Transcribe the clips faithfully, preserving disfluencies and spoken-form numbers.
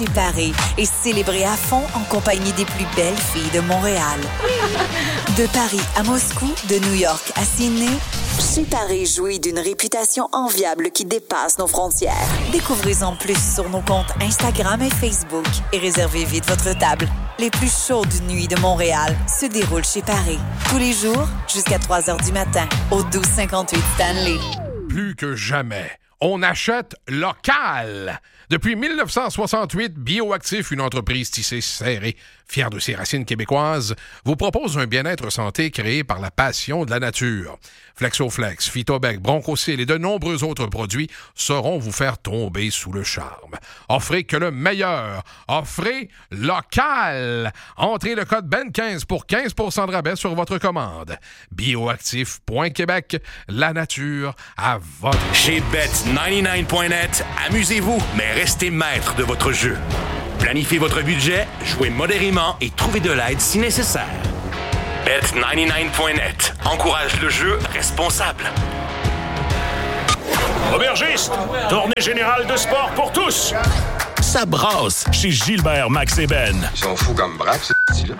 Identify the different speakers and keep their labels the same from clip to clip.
Speaker 1: Paris et célébrer à fond en compagnie des plus belles filles de Montréal. De Paris à Moscou, de New York à Sydney, Paris jouit d'une réputation enviable qui dépasse nos frontières. Découvrez-en plus sur nos comptes Instagram et Facebook et réservez vite votre table. Les plus chaudes nuits de Montréal se déroulent chez Paris. Tous les jours, jusqu'à trois heures du matin, au douze cinquante-huit Stanley.
Speaker 2: Plus que jamais, on achète local. Depuis dix-neuf cent soixante-huit, Bioactif, une entreprise tissée serrée, fière de ses racines québécoises, vous propose un bien-être santé créé par la passion de la nature. Flexoflex, Phytobec, Bronchocil et de nombreux autres produits sauront vous faire tomber sous le charme. Offrez que le meilleur. Offrez local. Entrez le code B E N quinze pour quinze pour cent de rabais sur votre commande. Bioactif point Québec, la nature à votre...
Speaker 3: Chez Bet quatre-vingt-dix-neuf point net, amusez-vous, mais restez maître de votre jeu. Planifiez votre budget, jouez modérément et trouvez de l'aide si nécessaire. Bet quatre-vingt-dix-neuf point net encourage le jeu responsable.
Speaker 4: Aubergiste, tournée générale de sport pour tous.
Speaker 3: Ça brasse chez Gilbert Max et Ben.
Speaker 5: Ils sont fous comme braque, ce petit-là.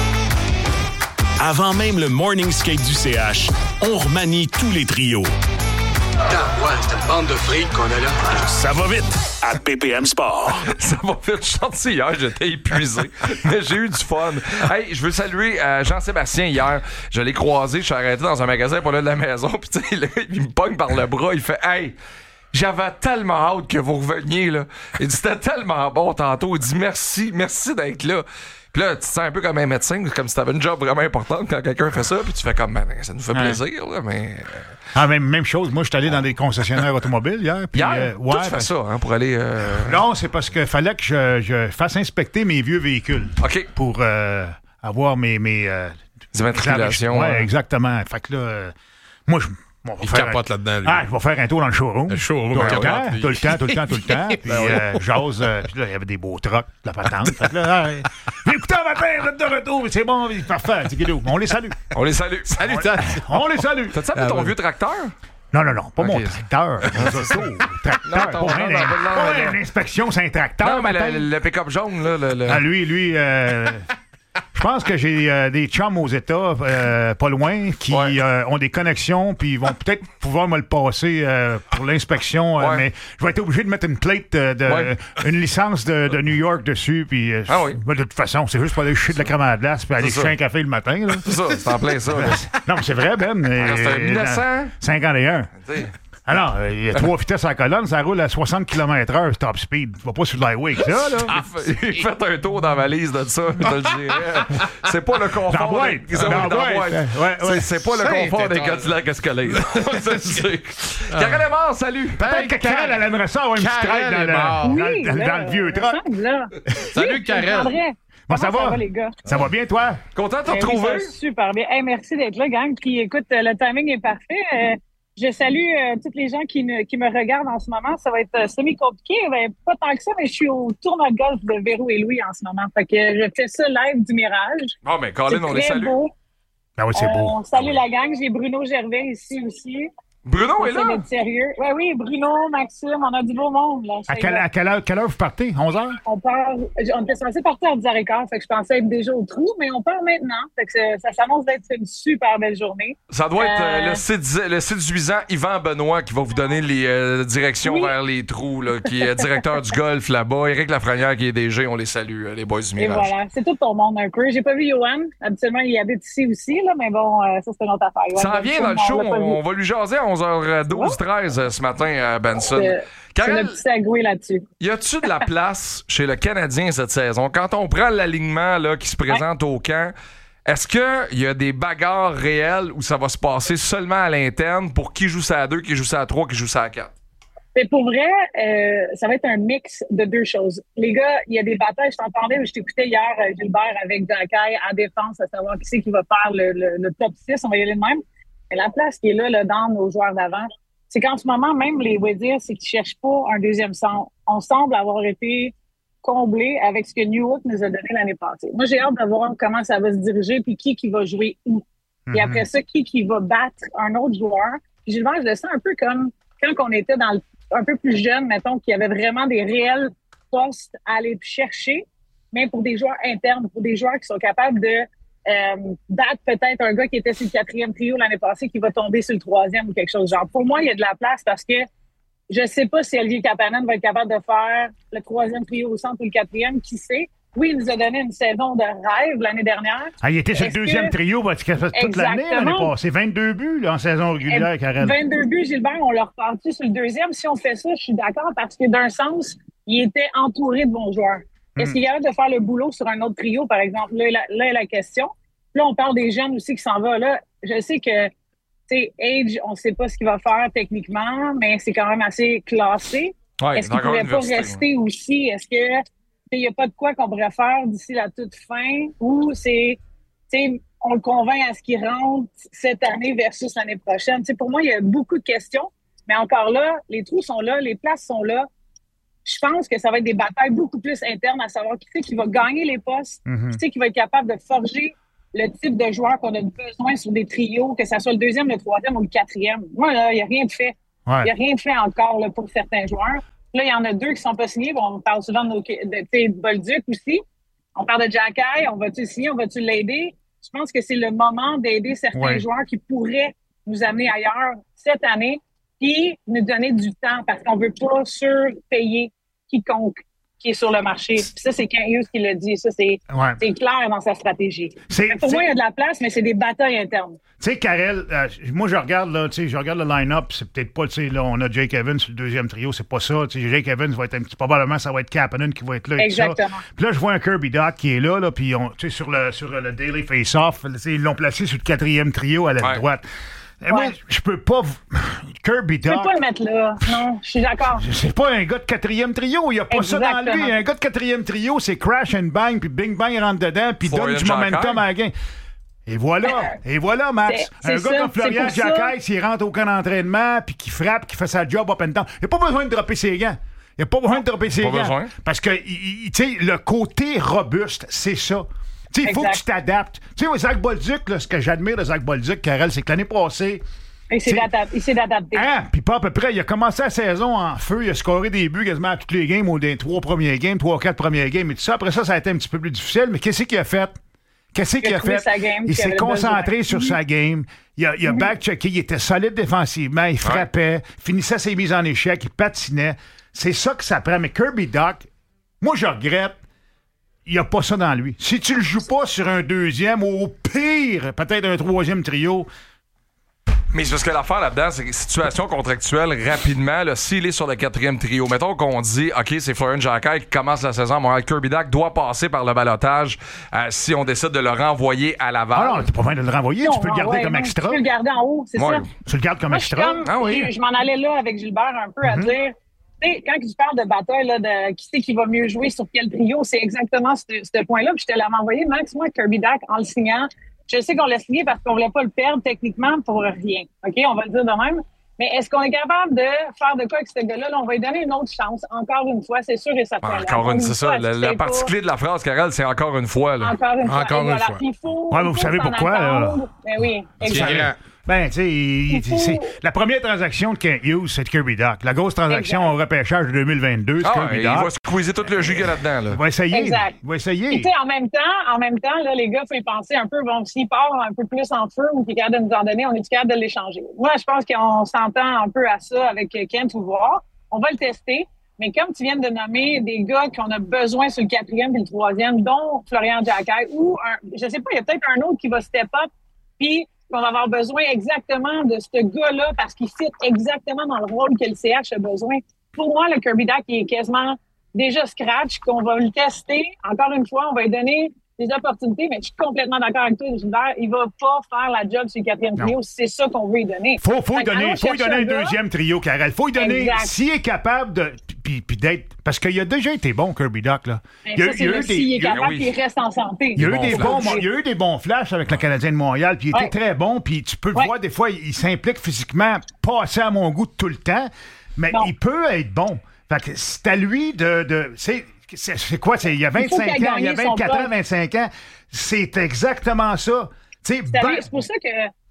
Speaker 3: Avant même le morning skate du C H, on remanie tous les trios.
Speaker 5: Attends, ouais, c'est une bande de fric qu'on a là.
Speaker 3: Ça va vite à P P M Sport.
Speaker 6: Ça va vite. Je suis sorti hier, j'étais épuisé. Mais j'ai eu du fun. Hey, je veux saluer euh, Jean-Sébastien hier. Je l'ai croisé, je suis arrêté dans un magasin pour là de la maison. Puis tu sais, là, il me pogne par le bras. Il fait « Hey, j'avais tellement hâte que vous reveniez. » là. Il dit « C'était tellement bon tantôt. » Il dit « Merci, merci d'être là. » Puis là, tu te sens un peu comme un médecin, comme si t'avais une job vraiment importante quand quelqu'un fait ça. Puis tu fais comme, ben, ça nous fait plaisir, là, mais...
Speaker 7: Ah, même, même chose. Moi, je suis allé dans des concessionnaires automobiles hier. Puis,
Speaker 6: hier?
Speaker 7: Euh, ouais,
Speaker 6: Toi, tu fais ça, hein, pour aller... Euh...
Speaker 7: Non, c'est parce qu'il fallait que je, je fasse inspecter mes vieux véhicules.
Speaker 6: OK.
Speaker 7: Pour euh, avoir mes... mes euh,
Speaker 6: des immatriculations.
Speaker 7: Oui,
Speaker 6: hein.
Speaker 7: exactement. Fait que là, euh, moi, je... Bon,
Speaker 2: il capote un... là-dedans, lui.
Speaker 7: Ah, je vais faire un tour dans le showroom.
Speaker 2: Le showroom,
Speaker 7: tout,
Speaker 2: ouais,
Speaker 7: le
Speaker 2: ouais,
Speaker 7: temps,
Speaker 2: ouais.
Speaker 7: tout le temps, tout le temps, tout le temps. Puis
Speaker 2: ben oui.
Speaker 7: euh, j'ose. Euh, puis là, il y avait des beaux trucks, de la patente. Fait que là, ah, j'ai écouté un matin, vous êtes de retour. C'est bon, parfait. On les salue.
Speaker 6: On les salue. Salut,
Speaker 7: on, on les salue.
Speaker 6: T'as-tu appelé
Speaker 2: ah,
Speaker 6: ton
Speaker 2: oui.
Speaker 6: vieux tracteur?
Speaker 7: Non, non, non, pas
Speaker 6: okay.
Speaker 7: mon tracteur. tracteur,
Speaker 6: non,
Speaker 7: pas
Speaker 6: non,
Speaker 7: rien.
Speaker 6: non, non, non,
Speaker 7: L'inspection, c'est un tracteur.
Speaker 6: Non, mais le, le pick-up jaune, là. Le, le...
Speaker 7: Ah, lui, lui... Euh, je pense que j'ai euh, des chums aux États, euh, pas loin, qui
Speaker 6: ouais.
Speaker 7: euh, ont des connexions, puis ils vont peut-être pouvoir me le passer euh, pour l'inspection, euh,
Speaker 6: ouais.
Speaker 7: mais je vais être obligé de mettre une plate, euh, de,
Speaker 6: ouais.
Speaker 7: une licence de, de New York dessus, puis euh,
Speaker 6: ah oui.
Speaker 7: de toute façon, c'est juste pour aller chier de la crème à la glace, puis aller chercher un café le matin. Là.
Speaker 6: C'est ça, c'est en plein ça. Là.
Speaker 7: Non, mais c'est vrai, Ben.
Speaker 6: Ah, c'est un mille neuf cents
Speaker 7: cinquante et un.
Speaker 6: T'sais.
Speaker 7: Alors, il y a trois vitesses à la colonne, ça roule à soixante kilomètres heure top speed. Tu vas pas sur l'highway avec ça, là.
Speaker 6: Ah, faites un tour dans la valise de ça, je te le dirais. C'est pas le confort.
Speaker 7: Dans boîte.
Speaker 6: Des...
Speaker 7: Dans
Speaker 6: dans
Speaker 7: boîte.
Speaker 6: boîte.
Speaker 7: Ouais, ouais.
Speaker 6: C'est, c'est pas le confort des Cadillacs Escalade. Carole est mort, salut.
Speaker 7: Peut-être que Karel, elle aimerait ça avoir une petite traite dans, dans,
Speaker 8: oui,
Speaker 7: dans,
Speaker 8: là,
Speaker 7: dans le vieux truck.
Speaker 2: Salut, Karel.
Speaker 7: Bon, ça, va?
Speaker 8: ça va, les gars?
Speaker 7: Ça va bien, toi?
Speaker 6: Content de te
Speaker 8: Ben
Speaker 6: retrouver?
Speaker 8: Oui, super bien. Hey, merci d'être là, gang. Puis écoute, le timing est parfait. Euh, je salue euh, toutes les gens qui, ne, qui me regardent en ce moment. Ça va être euh, semi-compliqué. Ben, pas tant que ça, mais je suis au tournoi de golf de Véro et Louis en ce moment. Fait que je fais ça live du Mirage.
Speaker 6: Oh, mais Colin, on les salue.
Speaker 8: Beau.
Speaker 7: Ah oui, c'est
Speaker 8: euh,
Speaker 7: beau.
Speaker 8: On salue la gang. J'ai Bruno Gervais ici aussi.
Speaker 6: Bruno est là?
Speaker 8: C'est sérieux. Oui, oui, Bruno, Maxime, on a du beau monde. Là,
Speaker 7: à, quelle, à quelle heure, quelle heure vous partez? onze heures?
Speaker 8: On part, on était censé partir à dix heures quinze, fait que je pensais être déjà au trou, mais on part maintenant. Fait que ça, ça s'annonce d'être une super belle journée.
Speaker 6: Ça doit être euh,
Speaker 8: Euh,
Speaker 6: le, sédu- le séduisant Yvan Benoît qui va vous donner les euh, directions
Speaker 8: Oui.
Speaker 6: vers les trous, là, qui est directeur du golf là-bas. Éric Lafrenière qui est D G, on les salue, euh, les boys du
Speaker 8: Et
Speaker 6: Mirage.
Speaker 8: voilà, c'est tout ton monde un peu. J'ai pas vu Johan. Habituellement, il habite ici aussi, là, mais bon, euh, ça, c'est une autre affaire. Johan
Speaker 6: Ça en vient dans le show,
Speaker 8: on l'a pas
Speaker 6: on,
Speaker 8: vu.
Speaker 6: on va lui jaser à onze heures douze treize euh, ce matin à Benson.
Speaker 8: C'est- C'est
Speaker 6: Karel,
Speaker 8: le petit sagoué là-dessus.
Speaker 6: y a-tu de la place chez le Canadien cette saison? Quand on prend l'alignement là, qui se présente au camp, est-ce qu'il y a des bagarres réelles où ça va se passer seulement à l'interne pour qui joue ça à deux, qui joue ça à trois, qui joue ça à quatre?
Speaker 8: Mais pour vrai, euh, ça va être un mix de deux choses. Les gars, il y a des batailles. Je t'entendais, je t'écoutais hier, euh, Gilbert, avec Dakai à défense, à savoir qui c'est qui va faire le, le, le top six. On va y aller de même. Mais la place qui est là, là dans nos joueurs d'avant, c'est qu'en ce moment, même les Wadirs, c'est qu'ils cherchent pas un deuxième centre. On semble avoir été comblé avec ce que Newhook nous a donné l'année passée. Moi, j'ai hâte de voir comment ça va se diriger puis qui qui va jouer où. Puis
Speaker 7: Mm-hmm.
Speaker 8: après ça, qui qui va battre un autre joueur. Puis Gilbert, je le sens un peu comme quand on était dans le, un peu plus jeune, mettons, qu'il y avait vraiment des réels poste à aller chercher, mais pour des joueurs internes, pour des joueurs qui sont capables de euh, battre peut-être un gars qui était sur le quatrième trio l'année passée qui va tomber sur le troisième ou quelque chose genre. Pour moi, il y a de la place parce que je sais pas si Olivier Kapanen va être capable de faire le troisième trio au centre ou le quatrième, qui sait. Oui, il nous a donné une saison de rêve l'année dernière.
Speaker 7: Ah, il était sur le
Speaker 8: Est-ce
Speaker 7: deuxième
Speaker 8: que...
Speaker 7: trio, bah, tu as fait toute l'année l'année passée. vingt-deux buts là, en saison régulière, Karel.
Speaker 8: vingt-deux buts, Gilbert, on l'a reparti sur le deuxième. Si on fait ça, je suis d'accord parce que d'un sens, il était entouré de bons joueurs. Mm. Est-ce qu'il est capable de faire le boulot sur un autre trio, par exemple? Là, là, là est la question. Là, on parle des jeunes aussi qui s'en vont. Là, je sais que, tu sais, Age, on ne sait pas ce qu'il va faire techniquement, mais c'est quand même assez classé. Ouais, est-ce qu'il ne pourrait pas rester ouais. aussi? Est-ce que il n'y a pas de quoi qu'on pourrait faire d'ici la toute fin ou c'est, tu sais, on le convainc à ce qu'il rentre cette année versus l'année prochaine? Tu sais, pour moi, il y a beaucoup de questions, mais encore là, les trous sont là, les places sont là. Je pense que ça va être des batailles beaucoup plus internes à savoir qui c'est qui va gagner les postes, mm-hmm. qui c'est qui va être capable de forger le type de joueur qu'on a besoin sur des trios, que ce soit le deuxième, le troisième ou le quatrième. Moi, là, il n'y a rien de fait. Il ouais. n'y a rien de fait encore là, pour certains joueurs. Là, il y en a deux qui sont pas signés. Bon, on parle souvent de, nos, de, de Bolduc aussi. On parle de Jacky. On va-tu le signer? On va-tu l'aider? Je pense que c'est le moment d'aider certains ouais. joueurs qui pourraient nous amener ailleurs cette année et nous donner du temps parce qu'on veut pas surpayer quiconque qui est sur le marché. Puis ça, c'est Kent Hughes qui l'a dit. Ça, c'est, ouais. c'est clair dans sa stratégie. C'est, pour c'est... moi, il y a de la place, mais c'est des batailles internes.
Speaker 7: Tu sais, Karel, euh, moi, je regarde, là, tu sais, je regarde le line-up, c'est peut-être pas, tu sais, là, on a Jake Evans sur le deuxième trio, c'est pas ça. Tu sais, Jake Evans va être un petit, probablement, ça va être Kapanen qui va être là.
Speaker 8: Exactement.
Speaker 7: Puis là, je vois un Kirby Dach qui est là, là, puis tu sais, sur le, sur le Daily Face-Off, ils l'ont placé sur le quatrième trio à la ouais. droite. Ouais. Moi, je peux pas. Kirby Dach.
Speaker 8: Je peux pas le mettre là. Non, je suis d'accord.
Speaker 7: C'est pas un gars de quatrième trio. Il n'y a pas Exactement. ça dans lui. Un gars de quatrième trio, c'est crash and bang, puis bing bang rentre dedans, puis donne du momentum à la game. Et voilà. Et voilà, Max.
Speaker 8: C'est,
Speaker 7: un
Speaker 8: c'est
Speaker 7: gars
Speaker 8: ça,
Speaker 7: comme Florian Jacquet, s'il rentre au camp d'entraînement, puis qui frappe, qui fait sa job up and down, il n'y a pas besoin de dropper ses gants. Il n'y a pas besoin de dropper ses
Speaker 6: pas
Speaker 7: gants.
Speaker 6: Besoin.
Speaker 7: Parce que, tu sais, le côté robuste, c'est ça. Tu sais, il faut que tu t'adaptes. Tu sais, Zach Bolduc, là, ce que j'admire de Zach Bolduc, Karel, c'est que l'année passée,
Speaker 8: Il s'est, il s'est adapté.
Speaker 7: Hein? Puis pas à peu près. Il a commencé la saison en feu. Il a scoré des buts quasiment à toutes les games, ou des trois premiers games, trois ou quatre premiers games et tout ça. Après ça, ça a été un petit peu plus difficile. Mais qu'est-ce qu'il a fait? Qu'est-ce qu'il a fait?
Speaker 8: Game,
Speaker 7: il s'est concentré sur mm-hmm. sa game. Il a, il a mm-hmm. back-checké. Il était solide défensivement. Il frappait. Ouais. Finissait ses mises en échec. Il patinait. C'est ça que ça prend. Mais Kirby Dach, moi, je regrette. Il n'y a pas ça dans lui. Si tu le joues pas sur un deuxième, ou au pire, peut-être un troisième trio,
Speaker 6: mais c'est parce que l'affaire là-dedans, c'est que situation contractuelle, rapidement, là, s'il est sur le quatrième trio, mettons qu'on dit, OK, c'est Florian Jacquet qui commence la saison à Montréal, Kirby Dach doit passer par le ballottage euh, si on décide de le renvoyer à Laval.
Speaker 7: Ah non, t'es pas besoin de le renvoyer, non, tu peux le garder ouais, comme non, extra. Tu
Speaker 8: peux le garder en haut, c'est ouais. ça.
Speaker 7: Tu le gardes comme Moi, extra.
Speaker 8: Comme, ah oui. Je, je m'en allais là avec Gilbert un peu mm-hmm. à dire, tu sais, quand tu parles de bataille, là, de qui c'est qui va mieux jouer sur quel trio, c'est exactement ce, ce point-là. Puis je te l'avais envoyé, Max, moi, Kirby Dach, en le signant. Je sais qu'on l'a signé parce qu'on voulait pas le perdre techniquement pour rien. OK? On va le dire de même. Mais est-ce qu'on est capable de faire de quoi avec ce gars-là? Là, on va lui donner une autre chance. Encore une fois, c'est sûr et certain.
Speaker 6: Ah, encore une, c'est ça. La, la partie clé de la phrase, Karel, c'est encore une fois. Là.
Speaker 8: Encore une fois.
Speaker 2: Encore une
Speaker 8: voilà.
Speaker 2: fois.
Speaker 8: Il faut,
Speaker 7: ouais, mais vous
Speaker 8: faut
Speaker 7: savez pourquoi? Là?
Speaker 8: Ben oui, exactement.
Speaker 7: Ben, tu sais, c'est la première transaction de Kent Hughes, c'est de Kirby Dach. La grosse transaction exact. au repêchage de deux mille vingt-deux, c'est ah, Kirby Dach.
Speaker 6: Il va squeezer tout le jus qu'il y a là-dedans. Là.
Speaker 7: Il va essayer.
Speaker 8: Exact.
Speaker 7: Il va essayer.
Speaker 8: Tu sais, en même temps, en même temps, là, les gars, il faut y penser un peu. Bon, s'il part un peu plus en feu ou qu'il est capable de nous en donner, on est capable de l'échanger. Moi, je pense qu'on s'entend un peu à ça avec Kent ou voir. On va le tester. Mais comme tu viens de nommer des gars qu'on a besoin sur le quatrième et le troisième, dont Florian Jacquet ou un, je sais pas, il y a peut-être un autre qui va step up, puis qu'on va avoir besoin exactement de ce gars-là parce qu'il fit exactement dans le rôle que le C H a besoin. Pour moi, le Kirby Dach, il est quasiment déjà scratch, qu'on va le tester. Encore une fois, on va lui donner des opportunités, mais je suis complètement d'accord avec toi, Gilbert. Il va pas faire la job sur le quatrième trio. C'est ça qu'on veut lui donner.
Speaker 7: Faut, faut lui donner, faut lui donner un deuxième trio, Karel. Faut lui donner, s'il est capable de, puis, puis d'être, parce qu'il a déjà été bon, Kirby Dach, là.
Speaker 8: Il y a, ça, il y a eu des, il est capable, il reste en santé.
Speaker 7: Il y a eu des bons, il y a eu des bons flashs avec le Canadien de Montréal, puis il était ouais. très bon, puis tu peux le ouais. voir, des fois, il s'implique physiquement, pas assez à mon goût tout le temps, mais bon. il peut être bon. Fait que c'est à lui de, de c'est, c'est, c'est quoi, c'est, il y a vingt-cinq ans, il y a vingt-quatre ans, vingt-cinq ans, c'est exactement ça.
Speaker 8: C'est, ben, c'est pour ça que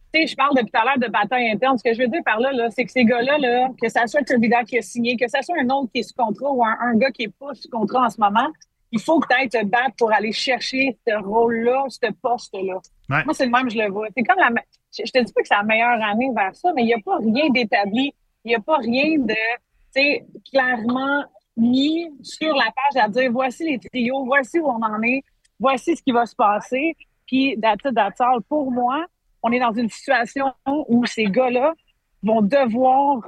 Speaker 8: Tu sais, je parle depuis tout à l'heure de bataille interne. Ce que je veux dire par là, là c'est que ces gars-là, là, que ça soit Kirby Dach qui a signé, que ça soit un autre qui est sous contrat ou un, un gars qui n'est pas sous contrat en ce moment, il faut que tu ailles te battre pour aller chercher ce rôle-là, ce poste-là.
Speaker 7: Ouais.
Speaker 8: Moi, c'est le même, je le vois. C'est comme la. Je te dis pas que c'est la meilleure année vers ça, mais il n'y a pas rien d'établi. Il n'y a pas rien de, tu sais, clairement mis sur la page à dire voici les trios, voici où on en est, voici ce qui va se passer. Puis, that's it, that's all. Pour moi, on est dans une situation où ces gars-là vont devoir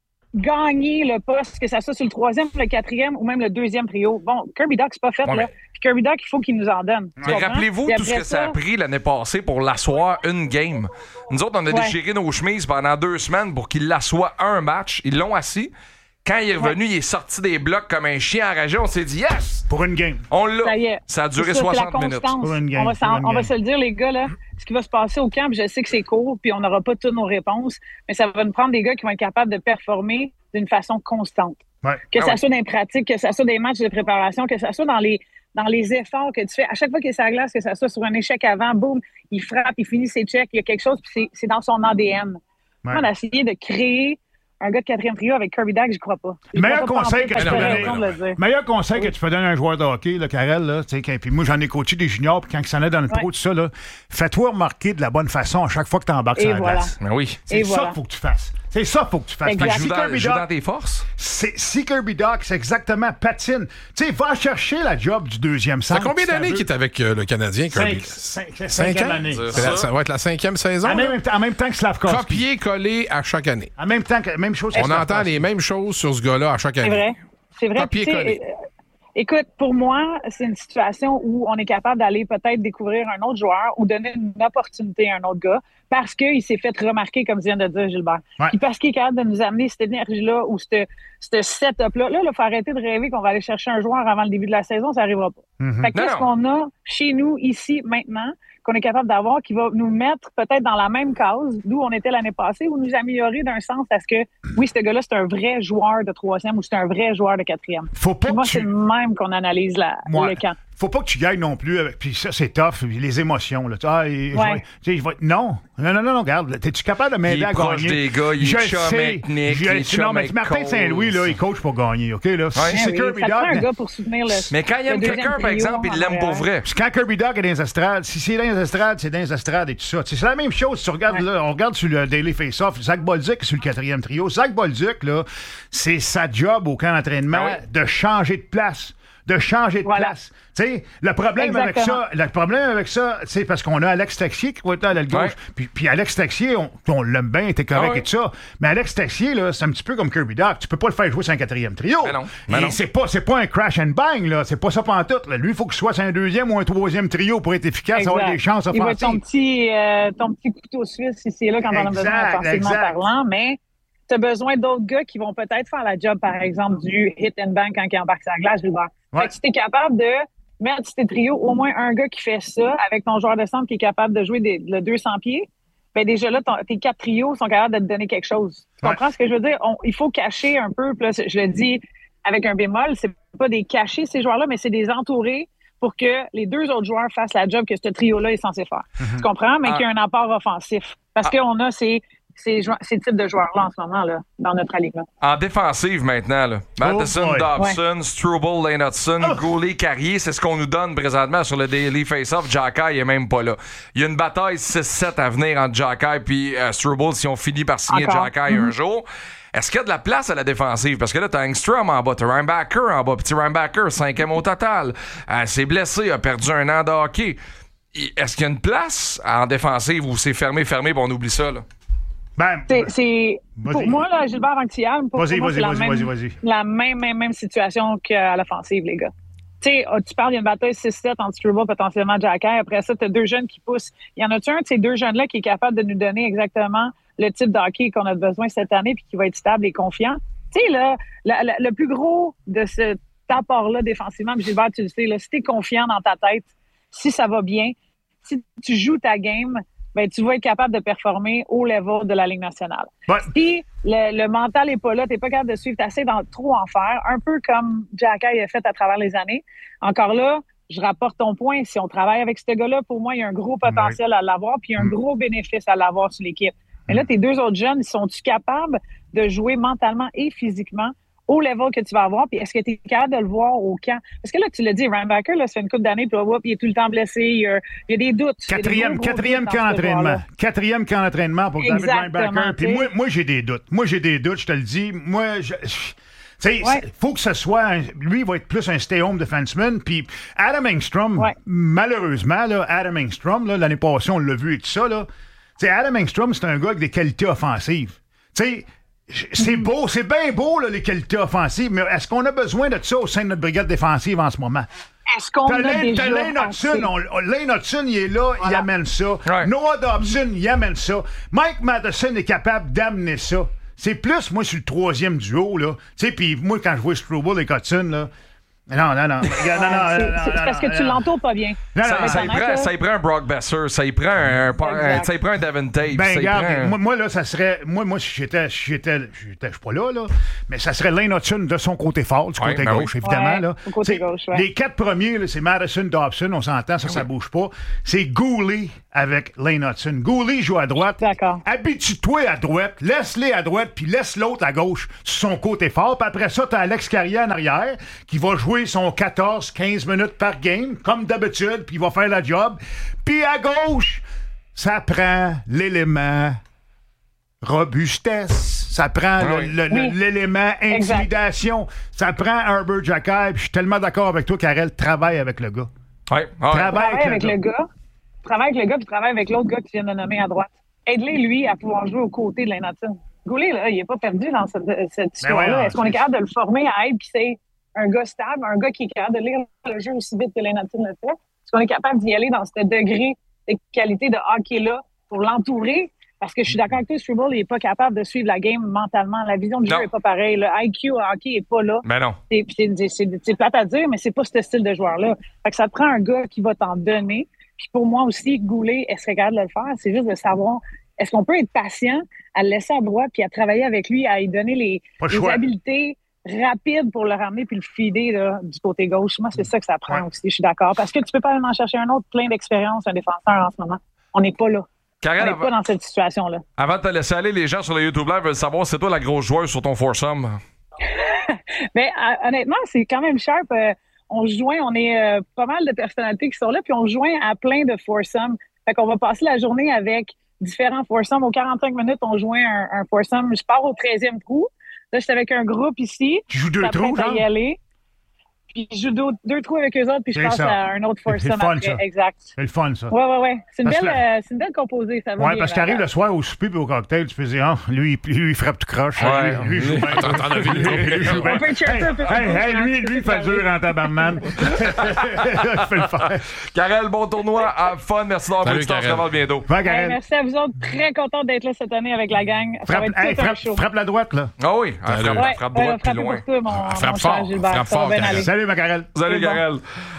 Speaker 8: gagner le poste, que ça soit sur le troisième, le quatrième ou même le deuxième trio. Bon, Kirby Dach, c'est pas fait,
Speaker 6: ouais,
Speaker 8: là. Puis Kirby Dach, il faut qu'il nous en donne.
Speaker 6: Mais rappelez-vous tout ce que ça a pris l'année passée pour l'asseoir une game. Nous autres, on a ouais. déchiré nos chemises pendant deux semaines pour qu'il l'assoie un match. Ils l'ont assis. Quand il est revenu, ouais. il est sorti des blocs comme un chien enragé. On s'est dit « Yes! »
Speaker 7: Pour une game.
Speaker 6: On l'a.
Speaker 8: Ça y est.
Speaker 6: Ça a duré
Speaker 8: ça,
Speaker 6: soixante minutes.
Speaker 7: Pour une game.
Speaker 8: On, va,
Speaker 7: pour une
Speaker 8: on
Speaker 7: game.
Speaker 8: va se le dire, les gars, là. Ce qui va se passer au camp, je sais que c'est court, puis on n'aura pas toutes nos réponses, mais ça va nous prendre des gars qui vont être capables de performer d'une façon constante.
Speaker 7: Ouais.
Speaker 8: Que
Speaker 6: ah
Speaker 8: ça
Speaker 6: ouais.
Speaker 8: soit dans les pratiques, que ça soit des matchs de préparation, que ça soit dans les dans les efforts que tu fais. À chaque fois qu'il est sur la glace, que ça soit sur un échec avant, boum, il frappe, il finit ses checks, il y a quelque chose, puis c'est, c'est dans son A D N. Ouais. On a essayé de créer un gars de quatrième trio avec Kirby Dach, je crois pas. Je
Speaker 7: meilleur
Speaker 8: crois
Speaker 7: conseil
Speaker 8: pas
Speaker 7: que tu peux donner.
Speaker 8: non, non.
Speaker 7: Meilleur conseil oui. que tu peux donner à un joueur de hockey, là, Karel, là, puis moi j'en ai coaché des juniors, puis quand ils s'en allaient dans le pro,
Speaker 8: ouais.
Speaker 7: tout ça, là, fais-toi remarquer de la bonne façon à chaque fois que tu embarques sur la
Speaker 8: voilà.
Speaker 7: glace.
Speaker 6: Ben oui.
Speaker 7: C'est
Speaker 8: Et
Speaker 7: ça
Speaker 8: voilà.
Speaker 7: qu'il faut que tu fasses. C'est ça qu'il faut que tu fasses.
Speaker 6: Si joue, dans,
Speaker 7: Kirby
Speaker 6: joue
Speaker 7: Dach,
Speaker 6: dans tes forces.
Speaker 7: C'est, si Kirby Dach, c'est exactement patine. Tu sais, va chercher la job du deuxième centre.
Speaker 2: Ça fait combien d'années qu'il est avec euh, le Canadien, Kirby?
Speaker 7: Cinq, cinq,
Speaker 2: cinq ans?
Speaker 7: années.
Speaker 2: Ça. ça va être la cinquième saison.
Speaker 7: En même, en même temps que Slavkovski.
Speaker 2: Copier-coller à chaque année.
Speaker 7: En même temps que même chose.
Speaker 2: On entend les mêmes choses sur ce gars-là à chaque année.
Speaker 8: C'est vrai. C'est vrai.
Speaker 2: Copier-coller.
Speaker 8: Écoute, pour moi, c'est une situation où on est capable d'aller peut-être découvrir un autre joueur ou donner une opportunité à un autre gars parce qu'il s'est fait remarquer, comme vient de dire Gilbert.
Speaker 7: Ouais.
Speaker 8: Puis parce qu'il est capable de nous amener cette énergie-là ou ce setup-là. Là, il faut arrêter de rêver qu'on va aller chercher un joueur avant le début de la saison, ça n'arrivera pas.
Speaker 7: Mm-hmm.
Speaker 8: Fait que qu'est-ce qu'on a chez nous, ici, maintenant, qu'on est capable d'avoir, qui va nous mettre peut-être dans la même case d'où on était l'année passée ou nous améliorer d'un sens parce que, oui, ce gars-là, c'est un vrai joueur de troisième ou c'est un vrai joueur de quatrième.
Speaker 7: Faut pas
Speaker 8: moi,
Speaker 7: tu...
Speaker 8: c'est le même qu'on analyse la,
Speaker 7: ouais.
Speaker 8: le camp.
Speaker 7: Faut pas que tu gagnes non plus avec. Puis ça, c'est tough. Les émotions. Là. Ah, il,
Speaker 8: ouais.
Speaker 7: je vais, je vais, non. Non, non, non, non, regarde. T'es-tu capable de m'aider à gagner?
Speaker 6: Il est proche des gars, il est chum avec Nick, il est chum
Speaker 7: Non, mais
Speaker 6: avec
Speaker 7: Martin Saint-Louis, là, il coach pour gagner, OK? Là,
Speaker 6: ouais.
Speaker 7: si c'est
Speaker 8: oui,
Speaker 7: Kirby
Speaker 8: ça
Speaker 7: Dach...
Speaker 8: prend un gars pour soutenir le
Speaker 6: Mais quand il aime quelqu'un, par exemple, il l'aime pour vrai.
Speaker 7: Puis quand Kirby Dach est dans les estrades, si c'est dans les estrades, c'est dans les estrades et tout ça. C'est la même chose. Si tu regardes, ouais. là, on regarde sur le Daily Face-Off, Zach Bolduc est sur le quatrième trio. Zach Bolduc, là, c'est sa job au camp d'entraînement ah oui. de changer de place. de changer de voilà. place. T'sais, le problème Exactement. avec ça, le problème avec ça, c'est parce qu'on a Alex Texier qui va être à l'aile gauche. Ouais. Puis, puis Alex Texier, on, on l'aime bien, t'es correct ah ouais. et tout ça. Mais Alex Texier, là, c'est un petit peu comme Kirby Dach. Tu peux pas le faire jouer sur un quatrième trio.
Speaker 6: Mais non. Mais
Speaker 7: et
Speaker 6: non.
Speaker 7: c'est pas, c'est pas un crash and bang, là. C'est pas ça pantoute. Là. Lui, il faut qu'il soit sur un deuxième ou un troisième trio pour être efficace, exact. avoir des chances offensives.
Speaker 8: Il va être ton petit, euh, ton petit couteau suisse ici et là quand exact, on a besoin offensivement parlant, mais tu as besoin d'autres gars qui vont peut-être faire la job, par exemple, du hit and bang quand il embarque sur la glace, Gilbert. Ouais. Fait que si tu es capable de mettre sur tes trios au moins un gars qui fait ça avec ton joueur de centre qui est capable de jouer des, le deux cents pieds, bien déjà là, ton, tes quatre trios sont capables de te donner quelque chose. Tu ouais. comprends ce que je veux dire? On, il faut cacher un peu, puis là, je le dis avec un bémol, c'est pas des cachés ces joueurs-là, mais c'est des entourés pour que les deux autres joueurs fassent la job que ce trio-là est censé faire. Mm-hmm. Tu comprends? Mais ah. qu'il y a un apport offensif. Parce ah. qu'on a ces... Ces, ces types de joueurs-là en ce moment, là, dans notre alignement.
Speaker 6: En défensive, maintenant, là. Matheson,
Speaker 7: oh
Speaker 6: Dobson,
Speaker 8: ouais.
Speaker 6: Struble, Lane Hudson, oh. Goulet, Carrier, c'est ce qu'on nous donne présentement sur le Daily Face-Off. Jacky est même pas là. Il y a une bataille six sept à venir entre Jacky et euh, Struble si on finit par signer Jacky mm-hmm. un jour. Est-ce qu'il y a de la place à la défensive? Parce que là, t'as Engstrom en bas, t'as Reinbacker en bas, petit Reinbacker, cinquième au total. Euh, s'est blessé, a perdu un an de hockey. Est-ce qu'il y a une place en défensive où c'est fermé, fermé, puis on oublie ça, là?
Speaker 7: Ben,
Speaker 8: c'est, c'est pour moi, là, Gilbert, avant que tu y ailles, pour,
Speaker 7: vas-y,
Speaker 8: pour moi,
Speaker 7: vas-y,
Speaker 8: c'est la,
Speaker 7: vas-y,
Speaker 8: même,
Speaker 7: vas-y, vas-y.
Speaker 8: la même, même, même situation qu'à l'offensive, les gars. Tu sais, tu parles, il y a une bataille six sept entre Struble potentiellement Jacky. Après ça, tu as deux jeunes qui poussent. Il y en a-tu un de ces deux jeunes-là qui est capable de nous donner exactement le type de hockey qu'on a besoin cette année puis qui va être stable et confiant? Tu sais, là, la, la, le plus gros de cet apport-là défensivement, puis Gilbert, tu le sais, là, si tu es confiant dans ta tête, si ça va bien, si tu joues ta game, ben, tu vas être capable de performer au level de la Ligue nationale.
Speaker 7: Ouais.
Speaker 8: Si le, le mental n'est pas là, tu n'es pas capable de suivre, tu essaies d'en trop en faire, un peu comme Jacky a fait à travers les années. Encore là, je rapporte ton point. Si on travaille avec ce gars-là, pour moi, il y a un gros potentiel ouais. à l'avoir, puis il y a un gros bénéfice à l'avoir sur l'équipe. Mais là, tes deux autres jeunes, sont-tu capables de jouer mentalement et physiquement au level que tu vas avoir, puis est-ce que tu es capable de le voir au camp? Parce que là, tu l'as dit, Ryan Backer, là, ça fait une couple d'années, puis il est tout le temps blessé, il y a, il y a des doutes.
Speaker 7: Quatrième,
Speaker 8: des
Speaker 7: quatrième camp d'entraînement. Quatrième camp d'entraînement pour David Ryan Backer. Puis moi, moi, j'ai des doutes. Moi, j'ai des doutes, je te le dis. Moi, je... Il ouais. faut que ce soit... Un, lui, il va être plus un stay-home defenseman. Puis Adam Engstrom, ouais. malheureusement, là, Adam Engstrom, là, l'année passée, on l'a vu et tout ça, là. T'sais, Adam Engstrom, c'est un gars avec des qualités offensives. Tu sais, c'est beau, c'est bien beau, là, les qualités offensives, mais est-ce qu'on a besoin de ça au sein de notre brigade défensive en ce moment?
Speaker 8: Est-ce qu'on
Speaker 7: t'as
Speaker 8: a
Speaker 7: Lane,
Speaker 8: déjà
Speaker 7: Lane Hudson, Lane Hudson, il est là, voilà. il amène ça. Ouais. Noah Dobson, il amène ça. Mike Matheson est capable d'amener ça. C'est plus, moi, sur le troisième duo, là. Tu sais, puis moi, quand je vois Struble et Hudson, là... Non, non, non. non, non,
Speaker 8: c'est,
Speaker 7: non,
Speaker 8: c'est
Speaker 7: non
Speaker 8: parce
Speaker 7: non,
Speaker 8: que tu
Speaker 7: non.
Speaker 8: l'entoures pas bien.
Speaker 6: Non, non, ça, ça, y prend, ça y prend un Brock Besser, ça y prend un, un, ça y prend un Devin Tate.
Speaker 7: Ben, regarde,
Speaker 6: un...
Speaker 7: moi, moi, là, ça serait. Moi, moi si j'étais. Si j'étais. j'étais je suis pas là, là. Mais ça serait Lane Hudson de son côté fort, du côté ouais, gauche, ben oui. évidemment.
Speaker 8: Ouais,
Speaker 7: là.
Speaker 8: Côté gauche, ouais.
Speaker 7: Les quatre premiers, là, c'est Madison Dobson, on s'entend, ça, oui. ça bouge pas. C'est Gooley avec Lane Hudson. Gooley joue à droite.
Speaker 8: D'accord.
Speaker 7: Habitue-toi à droite, laisse-les à droite, puis laisse l'autre à gauche sur son côté fort. Puis après ça, t'as Alex Carrier en arrière, qui va jouer son quatorze quinze minutes par game, comme d'habitude, puis il va faire la job. Puis à gauche, ça prend l'élément robustesse, ça prend ah oui. le, le, oui. l'élément intimidation, exact. Ça prend Herbert Jacquet, puis je suis tellement d'accord avec toi, Karel, travaille avec le gars.
Speaker 6: Oui. Ah,
Speaker 8: travaille, travaille avec, avec le gars. Travaille avec le gars, puis travaille avec l'autre gars qui vient de nommer à droite. Aide-les, lui, à pouvoir jouer aux côtés de Lane Hudson. Gooley, là, il n'est pas perdu dans cette, cette histoire-là. Ouais, Est-ce qu'on est capable de le former à être, puis c'est un gars stable, un gars qui est capable de lire le jeu aussi vite que Lane Hudson le fait? Est-ce qu'on est capable d'y aller dans ce degré de qualité de hockey-là pour l'entourer? Parce que je suis d'accord avec toi, Struble, il n'est pas capable de suivre la game mentalement. La vision du non. jeu n'est pas pareille. Le I Q à hockey n'est pas là.
Speaker 6: Mais non.
Speaker 8: C'est, c'est, c'est, c'est plate à dire, mais c'est pas ce style de joueur-là. Fait que ça te prend un gars qui va t'en donner. Puis pour moi aussi, Gooley, est-ce capable de le faire? C'est juste de savoir, est-ce qu'on peut être patient à le laisser à droite puis à travailler avec lui, à lui donner les, les habiletés rapide pour le ramener puis le feeder là, du côté gauche. Moi, c'est ça que ça prend ouais. aussi, je suis d'accord. Parce que tu peux pas en chercher un autre plein d'expérience, un défenseur en ce moment. On n'est pas là. Karel, on n'est avant... pas dans cette situation-là.
Speaker 6: Avant de te laisser aller, les gens sur le YouTube Live veulent savoir c'est toi la grosse joueuse sur ton foursome.
Speaker 8: Mais euh, honnêtement, c'est quand même sharp. Euh, on se joint, on est euh, pas mal de personnalités qui sont là, puis on se joint à plein de foursomes. Fait qu'on va passer la journée avec différents foursomes. Aux quarante-cinq minutes, on joint un, un foursome. Je pars au treizième trou. Là, j'étais avec un groupe ici.
Speaker 7: Tu joues deux trous,
Speaker 8: genre? Y aller. Puis je joue deux, deux trous avec eux autres, puis je passe à un autre foursome après. Ça. Exact.
Speaker 7: C'est le fun, ça.
Speaker 8: Ouais, ouais, ouais. C'est une, belle, que... euh, c'est une belle composée, ça va.
Speaker 7: Ouais, parce qu'arrive le soir au souper puis au cocktail, tu peux dire, ah, lui, lui, il frappe tout croche.
Speaker 6: Ouais.
Speaker 7: Lui, lui, il joue bien.
Speaker 2: T'en as vu, lui, joue bien.
Speaker 7: Hey, hey, lui, lui, il fait dur en tabarnak. Je fais le faire.
Speaker 6: Karel, bon tournoi. Have fun. Merci d'avoir pris du temps. On se revoit bientôt.
Speaker 8: Hey, merci à vous autres. Très content d'être là cette année avec la gang. Ça va être
Speaker 7: hey,
Speaker 8: tout
Speaker 7: frappe,
Speaker 8: un show.
Speaker 7: Frappe la droite, là.
Speaker 6: Ah oui. Ah, frappe,
Speaker 8: ouais,
Speaker 6: frappe droite plus loin.
Speaker 8: Toi, mon,
Speaker 2: frappe
Speaker 8: mon
Speaker 2: fort. Frappe fort.
Speaker 7: Salut, ma Karel.
Speaker 6: Salut, Karel.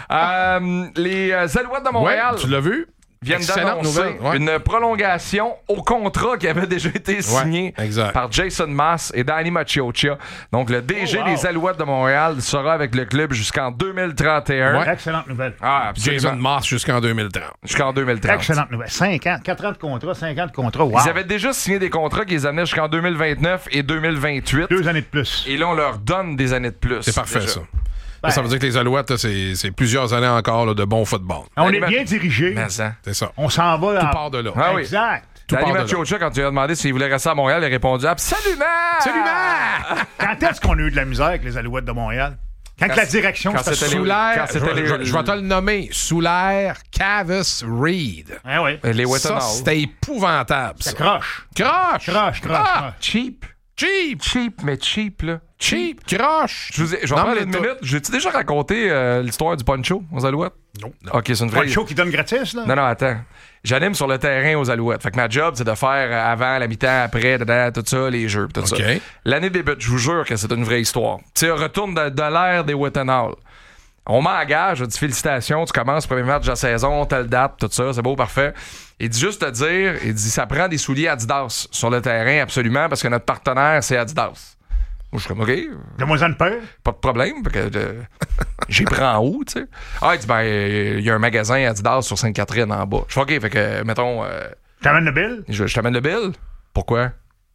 Speaker 6: Euh, les euh, Alouettes de Montréal.
Speaker 2: Ouais, tu l'as vu?
Speaker 6: Viennent d'annoncer ouais. une prolongation au contrat qui avait déjà été signé
Speaker 2: ouais,
Speaker 6: par Jason Maas et Danny Maciocia. Donc, le D G oh, wow. des Alouettes de Montréal sera avec le club jusqu'en deux mille trente et un.
Speaker 7: Ouais. Excellente nouvelle.
Speaker 6: Ah,
Speaker 2: Jason Maas jusqu'en deux mille trente.
Speaker 6: Jusqu'en deux mille trente.
Speaker 7: Excellente nouvelle. cinq ans, quatre ans de contrat, cinq ans de contrat. Wow.
Speaker 6: Ils avaient déjà signé des contrats qui les amenaient jusqu'en deux mille vingt-neuf et deux mille vingt-huit.
Speaker 7: Deux années de plus.
Speaker 6: Et là, on leur donne des années de plus.
Speaker 2: C'est parfait,
Speaker 6: déjà.
Speaker 2: ça. Ben, ça veut dire que les Alouettes, là, c'est, c'est plusieurs années encore là, de bon football.
Speaker 7: On est bien dirigés.
Speaker 2: C'est ça.
Speaker 7: On s'en va.
Speaker 2: Tout
Speaker 7: en...
Speaker 2: part de là.
Speaker 6: Ah oui.
Speaker 7: Exact.
Speaker 6: Danny Maciocia, quand tu lui as demandé s'il voulait rester à Montréal, il a répondu absolument!
Speaker 7: Absolument! Quand est-ce qu'on a eu de la misère avec les Alouettes de Montréal? Quand, quand la direction,
Speaker 2: quand c'était sous l'air, je, les... je, je vais te le nommer, sous l'air, Cavis Reed.
Speaker 7: Ah oui.
Speaker 6: Les
Speaker 2: ça, c'était épouvantable.
Speaker 7: Ça croche.
Speaker 2: Croche!
Speaker 7: Croche, croche,
Speaker 2: ah,
Speaker 7: croche.
Speaker 6: Cheap.
Speaker 2: Cheap!
Speaker 6: Cheap, mais cheap, là.
Speaker 2: Cheap, croche!
Speaker 6: Je, vous ai, je vais en parler une minute. J'ai-tu déjà raconté euh, l'histoire du poncho aux Alouettes?
Speaker 2: Non. non.
Speaker 6: OK, c'est une vraie...
Speaker 7: Poncho qui donne gratis, là?
Speaker 6: Non, non, attends. J'anime sur le terrain aux Alouettes. Fait que ma job, c'est de faire avant, la mi-temps, après, dadada, tout ça, les jeux, tout okay. ça. L'année débute, je vous jure que c'est une vraie histoire. Tu sais, retourne de, de l'ère des Whittenhall. On m'engage, je dis félicitations, tu commences premier match de la saison, telle date, tout ça, c'est beau, parfait. Il dit juste te dire, il dit ça prend des souliers Adidas sur le terrain, absolument, parce que notre partenaire, c'est Adidas. je suis comme, OK.
Speaker 7: Donne-moi une peur.
Speaker 6: Pas de problème. Fait que, euh, j'y prends où, tu sais? Ah, il dit, ben, il y a un magasin Adidas sur Sainte-Catherine en bas. Je fais, OK, fait que, mettons. Euh,
Speaker 7: T'amènes le bill?
Speaker 6: Je, je t'amène le bill? Pourquoi?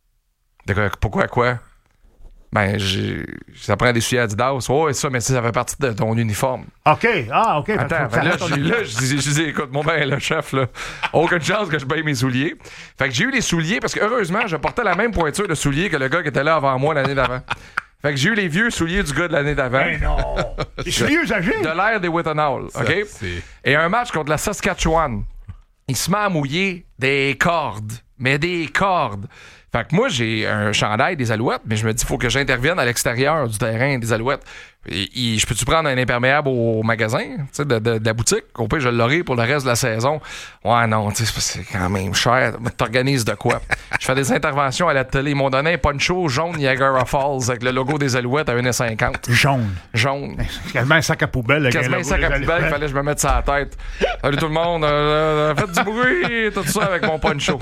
Speaker 6: De quoi, pourquoi quoi? Ben, j'ai, ça prend des souliers Adidas. Oh, et ça, mais ça fait partie de ton uniforme.
Speaker 7: OK. Ah, OK.
Speaker 6: Attends, ben là, j'ai, là, je dis, je dis, écoute, mon ben, le chef, là, aucune chance que je paye mes souliers. Fait que j'ai eu les souliers parce que, heureusement, je portais la même pointure de souliers que le gars qui était là avant moi l'année d'avant. Fait que j'ai eu les vieux souliers du gars de l'année d'avant.
Speaker 7: Ben non! Les souliers usagés?
Speaker 6: De l'air des Whittenall, OK?
Speaker 2: C'est...
Speaker 6: Et un match contre la Saskatchewan, il se met à mouiller des cordes. Mais des cordes. Fait que moi, j'ai un chandail des Alouettes, mais je me dis, il faut que j'intervienne à l'extérieur du terrain des Alouettes. Et, et, je peux-tu prendre un imperméable au magasin, tu sais, de, de, de la boutique? Au pire, je l'aurai pour le reste de la saison. Ouais, non, tu sais, c'est quand même cher. Mais t'organises de quoi? Je fais des interventions à la télé. Ils m'ont donné un poncho jaune Niagara Falls avec le logo des Alouettes à un cinquante.
Speaker 7: Jaune.
Speaker 6: Jaune.
Speaker 7: C'est quasiment un sac à poubelle.
Speaker 6: Quasiment un sac à poubelle, il fallait que je me mette ça à la tête. Salut tout le monde, euh, euh, faites du bruit, tout ça avec mon poncho.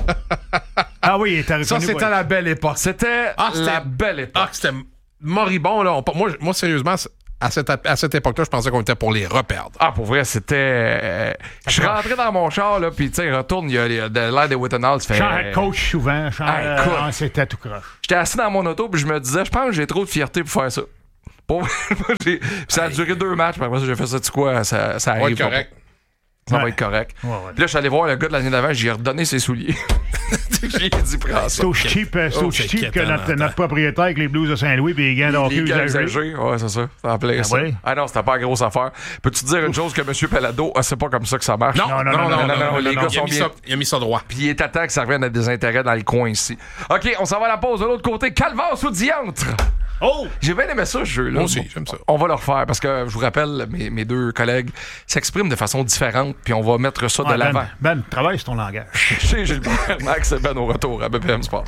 Speaker 7: Ah oui, t'as
Speaker 2: Ça, c'était à la belle époque.
Speaker 6: C'était
Speaker 2: ah,
Speaker 6: la belle époque.
Speaker 2: Ah, c'était moribond, là. On, moi, moi, sérieusement, à cette, à cette époque-là, je pensais qu'on était pour les reperdre.
Speaker 6: Ah, pour vrai, c'était... Euh, je suis rentré dans mon char, là, puis tu sais, retourne, il y a, il y a de l'air des Whittenall.
Speaker 7: Je suis un coach souvent. Je
Speaker 6: ah,
Speaker 7: euh, ah, c'était tout croche.
Speaker 6: J'étais assis dans mon auto, puis je me disais, je pense que j'ai trop de fierté pour faire ça. Pour... puis ça a duré deux matchs, puis après ça, j'ai fait ça, tu quoi, ça, ça arrive.
Speaker 2: Ouais, correct.
Speaker 6: Ça
Speaker 7: ouais.
Speaker 6: va être correct.
Speaker 7: Ouais, ouais.
Speaker 6: Puis là, je suis allé voir le gars de l'année d'avant, j'ai redonné ses souliers. J'ai dit, prends ça.
Speaker 7: C'est aussi cheap, euh, c'est
Speaker 2: oh,
Speaker 7: aussi
Speaker 2: c'est
Speaker 7: cheap que
Speaker 2: quétaine,
Speaker 7: notre, notre propriétaire avec les Blues de Saint-Louis et les gants de hockey
Speaker 6: Les gars
Speaker 7: usagés.
Speaker 6: usagés, ouais, c'est ça. Ça appelait
Speaker 7: Ah
Speaker 6: ça.
Speaker 7: oui?
Speaker 6: Ah non, c'était pas une grosse affaire. Peux-tu te dire une chose que M. Pellado, ah, c'est pas comme ça que ça marche?
Speaker 2: Non, non, non, non, non, non,
Speaker 6: les
Speaker 2: non,
Speaker 6: gars
Speaker 2: il, a
Speaker 6: sont
Speaker 2: mis
Speaker 6: bien.
Speaker 2: ça, il a mis ça droit.
Speaker 6: Puis il est à temps que ça revienne à des intérêts dans le coin ici. OK, on s'en va à la pause de l'autre côté. Calvasse ou diantre?
Speaker 7: Oh!
Speaker 6: J'ai bien aimé ça, ce jeu-là.
Speaker 2: Moi aussi, j'aime ça.
Speaker 6: On va le refaire parce que, je vous rappelle, mes, mes deux collègues s'expriment de façon différente, puis on va mettre ça de
Speaker 7: Ah,
Speaker 6: l'avant.
Speaker 7: Ben, Ben, travaille sur ton langage.
Speaker 6: Chez Gilbert, Max et Ben au retour à B P M Sport.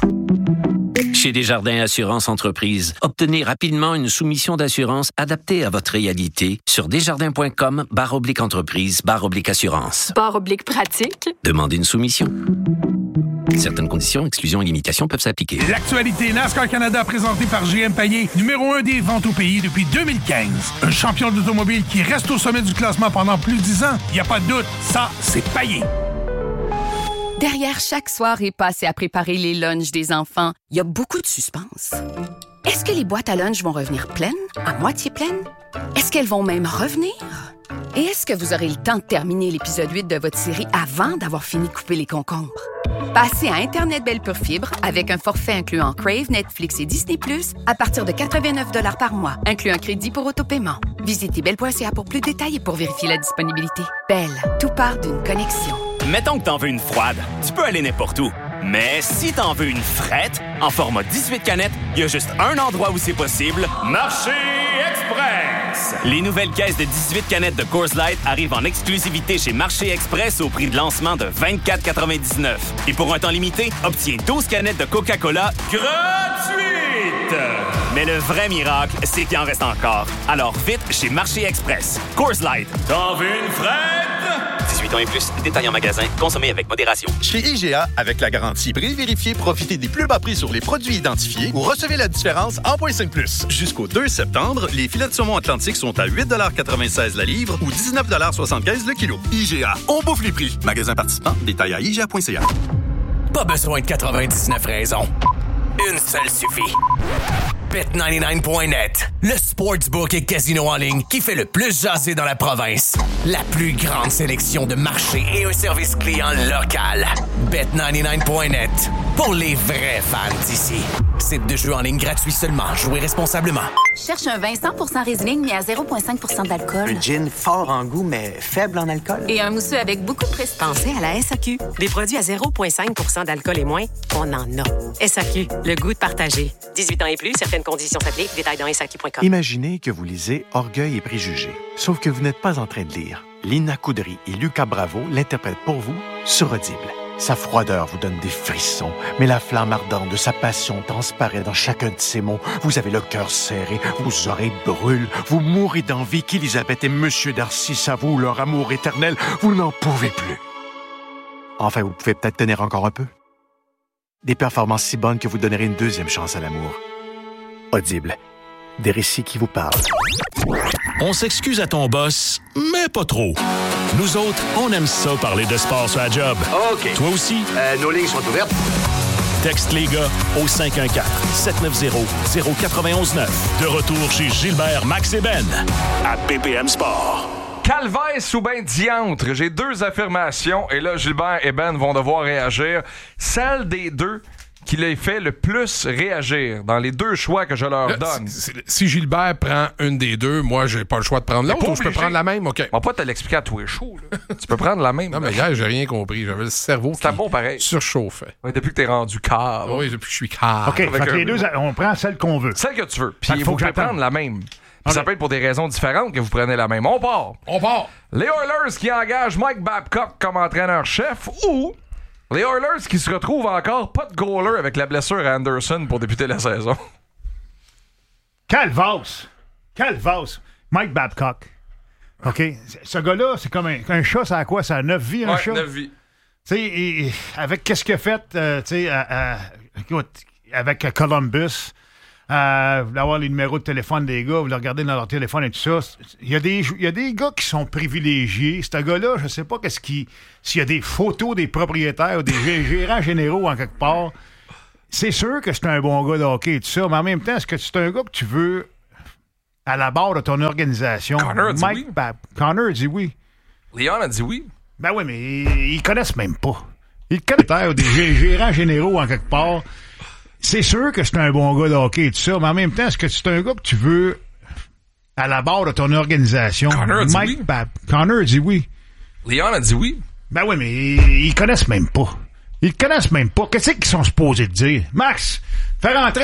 Speaker 9: Chez Desjardins Assurance Entreprise, obtenez rapidement une soumission d'assurance adaptée à votre réalité sur desjardins.com barre oblique entreprise barre oblique assurance.
Speaker 10: Barre oblique pratique.
Speaker 9: Demandez une soumission. Certaines conditions, exclusions et limitations peuvent s'appliquer.
Speaker 11: L'actualité NASCAR Canada présentée par G M Payet, numéro un des ventes au pays depuis deux mille quinze. Un champion d'automobile qui reste au sommet du classement pendant plus de dix ans. Il n'y a pas de doute, ça, c'est Payet.
Speaker 10: Derrière chaque soirée passée à préparer les lunchs des enfants, il y a beaucoup de suspense. Est-ce que les boîtes à lunch vont revenir pleines, à moitié pleines? Est-ce qu'elles vont même revenir? Et est-ce que vous aurez le temps de terminer l'épisode huit de votre série avant d'avoir fini de couper les concombres? Passez à Internet Belle Pure Fibre avec un forfait incluant Crave, Netflix et Disney plus, à partir de quatre-vingt-neuf dollars par mois, inclut un crédit pour autopaiement. Visitez belle point c a pour plus de détails et pour vérifier la disponibilité. Belle, tout part d'une connexion.
Speaker 12: Mettons que t'en veux une froide, tu peux aller n'importe où. Mais si t'en veux une frette, en format dix-huit canettes, il y a juste un endroit où c'est possible. Marché Express! Les nouvelles caisses de dix-huit canettes de Coors Light arrivent en exclusivité chez Marché Express au prix de lancement de vingt-quatre quatre-vingt-dix-neuf. Et pour un temps limité, obtiens douze canettes de Coca-Cola gratuites! Mais le vrai miracle, c'est qu'il en reste encore. Alors vite chez Marché Express. Coors Light. T'en veux une frette?
Speaker 13: dix-huit ans et plus, détail en magasin, consommez avec modération.
Speaker 14: Chez I G A, avec la garantie prix vérifié, profitez des plus bas prix sur les produits identifiés ou recevez la différence en point cinq plus. Jusqu'au deux septembre, les filets de saumon Atlantique sont à huit quatre-vingt-seize la livre ou dix-neuf soixante-quinze le kilo. I G A, on bouffe les prix. Magasin participant, détail à I G A point C A.
Speaker 3: Pas besoin de quatre-vingt-dix-neuf raisons. Une seule suffit. Bet quatre-vingt-dix-neuf point net, le sportsbook et casino en ligne qui fait le plus jaser dans la province. La plus grande sélection de marchés et un service client local. Bet quatre-vingt-dix-neuf point net, pour les vrais fans d'ici. Site de jeu en ligne gratuit seulement. Jouez responsablement.
Speaker 15: Cherche un vin cent pour cent Riesling, mais à zéro virgule cinq pour cent d'alcool.
Speaker 16: Un gin fort en goût, mais faible en alcool.
Speaker 15: Et un mousseux avec beaucoup de prestige.
Speaker 17: Pensez à la S A Q. Des produits à zéro virgule cinq pour cent d'alcool et moins, on en a. S A Q, le goût de partager. dix-huit ans et plus, certaines conditions s'appliquent. Détails dans S A Q point com.
Speaker 18: Imaginez que vous lisez Orgueil et préjugés. Sauf que vous n'êtes pas en train de lire. Lina Coudry et Lucas Bravo l'interprètent pour vous sur Audible. Sa froideur vous donne des frissons, mais la flamme ardente de sa passion transparaît dans chacun de ses mots. Vous avez le cœur serré, vos oreilles brûlent, vous mourrez d'envie qu'Élisabeth et Monsieur Darcy s'avouent leur amour éternel. Vous n'en pouvez plus. Enfin, vous pouvez peut-être tenir encore un peu. Des performances si bonnes que vous donnerez une deuxième chance à l'amour. Audible. Des récits qui vous parlent.
Speaker 4: On s'excuse à ton boss, mais pas trop. Nous autres, on aime ça parler de sport sur la job.
Speaker 19: OK.
Speaker 4: Toi aussi?
Speaker 19: Euh, nos lignes sont ouvertes.
Speaker 4: Texte les gars au cinq un quatre, sept neuf zéro, zéro neuf un neuf. De retour chez Gilbert, Max et Ben à P P M Sport.
Speaker 6: Calvaire ou ben diantre, j'ai deux affirmations et là, Gilbert et Ben vont devoir réagir. Celle des deux qui les fait le plus réagir dans les deux choix que je leur
Speaker 2: là,
Speaker 6: donne.
Speaker 2: Si, si Gilbert prend une des deux, moi, j'ai pas le choix de prendre l'autre ou je peux prendre la même? OK.
Speaker 6: On va pas te l'expliquer à tous les shows. Tu peux prendre la même.
Speaker 2: Non, mais hier, j'ai rien compris. J'avais le cerveau qui
Speaker 6: bon pareil.
Speaker 2: surchauffait.
Speaker 6: Ouais, depuis que t'es rendu cave.
Speaker 2: Oui, depuis que je suis cave.
Speaker 7: OK, fait que les deux, on prend celle qu'on veut.
Speaker 6: Celle que tu veux.
Speaker 7: Fait
Speaker 6: Puis
Speaker 7: qu'il faut
Speaker 6: vous
Speaker 7: que
Speaker 6: pouvez
Speaker 7: j'attende.
Speaker 6: prendre la même. Puis
Speaker 7: Okay.
Speaker 6: ça peut être pour des raisons différentes que vous prenez la même. On part.
Speaker 2: On part.
Speaker 6: Les Oilers qui engagent Mike Babcock comme entraîneur-chef ou les Oilers qui se retrouvent encore pas de goaler avec la blessure à Anderson pour débuter la saison.
Speaker 7: Calvas! Calvas! Mike Babcock. OK? Ce gars-là, c'est comme un, un chat, ça a quoi? Ça a neuf vies, un
Speaker 6: Ouais,
Speaker 7: chat?
Speaker 6: neuf vies.
Speaker 7: Tu sais, et- et avec qu'est-ce qu'il a fait, euh, tu sais, à- à- écoute, avec Columbus, euh, vous voulez avoir les numéros de téléphone des gars, vous les regardez dans leur téléphone et tout ça. Il y a des, il y a des gars qui sont privilégiés. Ce gars-là, je sais pas qu'est-ce qui, s'il y a des photos des propriétaires ou des gé- gérants généraux en quelque part. C'est sûr que c'est un bon gars de hockey et tout ça, mais en même temps, est-ce que c'est un gars que tu veux à la barre de ton organisation?
Speaker 6: Connor a dit
Speaker 7: Mike
Speaker 6: oui.
Speaker 7: Bab- Connor dit oui.
Speaker 6: Léon a dit oui.
Speaker 7: Ben oui, mais ils, ils connaissent même pas. Ils connaissent ou des gé- gérants généraux en quelque part. C'est sûr que c'est un bon gars de hockey et tout ça, mais en même temps, est-ce que c'est un gars que tu veux à la barre de ton organisation?
Speaker 6: Connor a dit
Speaker 7: Mike
Speaker 6: oui.
Speaker 7: Bab- Connor dit oui.
Speaker 6: Léon a dit oui.
Speaker 7: Ben oui, mais ils, ils connaissent même pas. Ils connaissent même pas. Qu'est-ce qu'ils sont supposés de dire? Max, fais rentrer